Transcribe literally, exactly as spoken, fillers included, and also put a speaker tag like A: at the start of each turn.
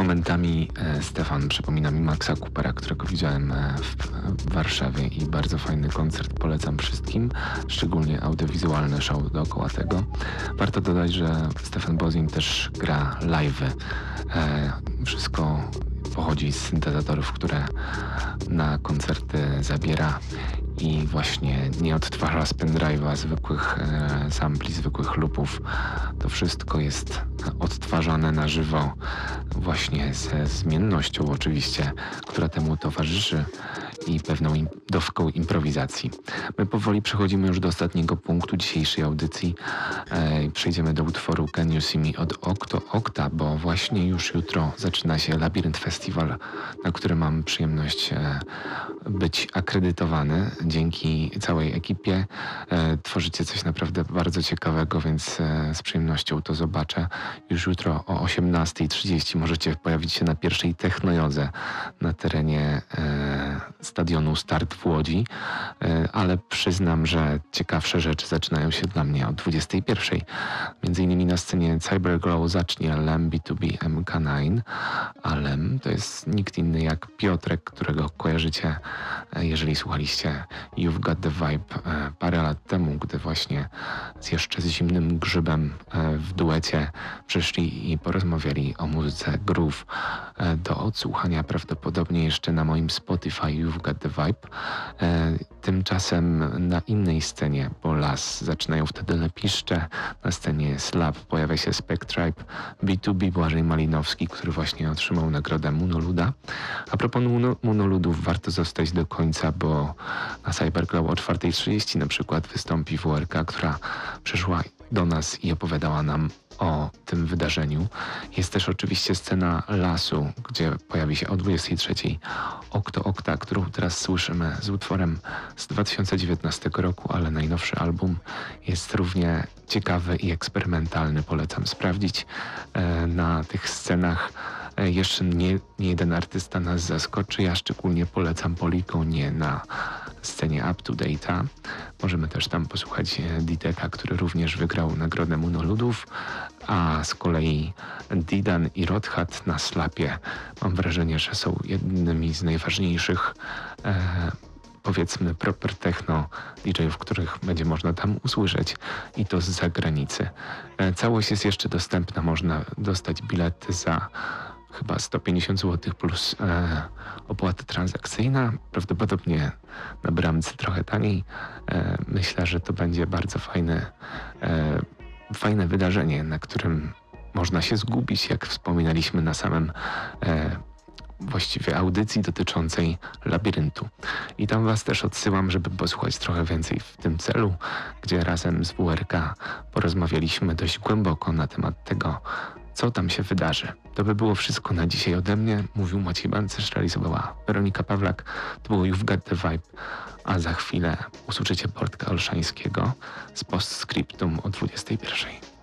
A: Momentami e, Stefan przypomina mi Maxa Coopera, którego widziałem e, w, w Warszawie i bardzo fajny koncert, polecam wszystkim, szczególnie audiowizualne show dookoła tego. Warto dodać, że Stefan Bozin też gra live'y. E, wszystko pochodzi z syntezatorów, które na koncerty zabiera i właśnie nie odtwarza z pendrive'a zwykłych e, sampli, zwykłych loopów. To wszystko jest odtwarzane na żywo właśnie ze zmiennością oczywiście, która temu towarzyszy i pewną im, dawką improwizacji. My powoli przechodzimy już do ostatniego punktu dzisiejszej audycji. E, przejdziemy do utworu Can You See Me od Octo Octa, bo właśnie już jutro zaczyna się Labirynt Festival, na którym mam przyjemność e, być akredytowany. Dzięki całej ekipie e, tworzycie coś naprawdę bardzo ciekawego, więc e, z przyjemnością to zobaczę. Już jutro o osiemnasta trzydzieści możecie pojawić się na pierwszej technojodze na terenie e, stadionu Start w Łodzi, e, ale przyznam, że ciekawsze rzeczy zaczynają się dla mnie o dwudziestej pierwszej. Między innymi na scenie Cyberglow zacznie Lem B dwa B M K dziewięć, a Lem to jest nikt inny jak Piotrek, którego kojarzycie, e, jeżeli słuchaliście You've Got The Vibe e, parę lat temu, gdy właśnie z jeszcze z Zimnym Grzybem e, w duecie przyszli i porozmawiali o muzyce groove e, do odsłuchania prawdopodobnie jeszcze na moim Spotify You've Got The Vibe. E, tymczasem na innej scenie, bo Las zaczynają wtedy Lepiszcze, na scenie Slab pojawia się Spectribe, B dwa B Błażej Malinowski, który właśnie otrzymał nagrodę Monoluda. A propos Monoludów warto zostać do końca, bo na Cyberglow o czwarta trzydzieści na przykład wystąpi W R K, która przyszła do nas i opowiadała nam o tym wydarzeniu. Jest też oczywiście scena Lasu, gdzie pojawi się o dwudziestej trzeciej Octo Octa, którą teraz słyszymy z utworem z dwa tysiące dziewiętnastego roku, ale najnowszy album jest równie ciekawy i eksperymentalny. Polecam sprawdzić. E, na tych scenach e, jeszcze nie, nie jeden artysta nas zaskoczy. Ja szczególnie polecam Polikonię na scenie Up to Date'a. Możemy też tam posłuchać Dideka, który również wygrał nagrodę Monoludów, a z kolei Didan i Rodhat na Slapie mam wrażenie, że są jednymi z najważniejszych e, powiedzmy proper techno D J-ów, których będzie można tam usłyszeć i to z zagranicy. E, całość jest jeszcze dostępna, można dostać bilety za chyba sto pięćdziesiąt złotych plus e, opłata transakcyjna, prawdopodobnie na bramce trochę taniej. E, myślę, że to będzie bardzo fajne, e, fajne wydarzenie, na którym można się zgubić, jak wspominaliśmy na samym e, właściwie audycji dotyczącej labiryntu. I tam was też odsyłam, żeby posłuchać trochę więcej w tym celu, gdzie razem z W R K porozmawialiśmy dość głęboko na temat tego, co tam się wydarzy. To by było wszystko na dzisiaj ode mnie. Mówił Maciej Bancerz, realizowała Weronika Pawlak. To było You've Got The Vibe, a za chwilę usłyszycie Bartka Olszańskiego z postscriptum o dwudziestej pierwszej.